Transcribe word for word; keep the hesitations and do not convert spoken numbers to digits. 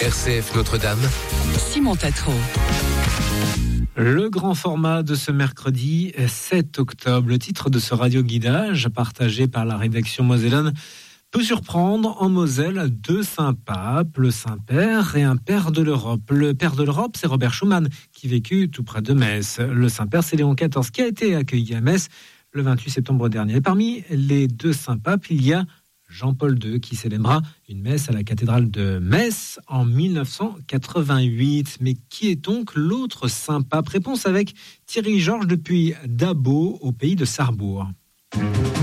R C F Notre-Dame. Simon Tatro. Le grand format de ce mercredi sept octobre. Le titre de ce radio-guidage, partagé par la rédaction mosellane, peut surprendre. En Moselle, deux saints-papes, le Saint-Père et un père de l'Europe. Le père de l'Europe, c'est Robert Schuman, qui vécut tout près de Metz. Le Saint-Père, c'est Léon quatorze, qui a été accueilli à Metz le vingt-huit septembre dernier. Et parmi les deux saints-papes, il y a Jean-Paul deux, qui célébrera une messe à la cathédrale de Metz en dix-neuf cent quatre-vingt-huit. Mais qui est donc l'autre saint-pape ? Réponse avec Thierry Georges depuis Dabo, au pays de Sarrebourg.